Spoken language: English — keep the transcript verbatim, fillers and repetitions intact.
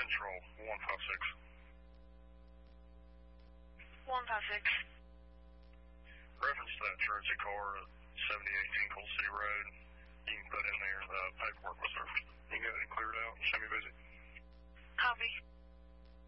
Central, one five six. one five six. Reference to that Jersey car at seventy eighteen Cold City Road. You can put in there the paperwork was surfaced. You can get it cleared out and send me a visit. Copy.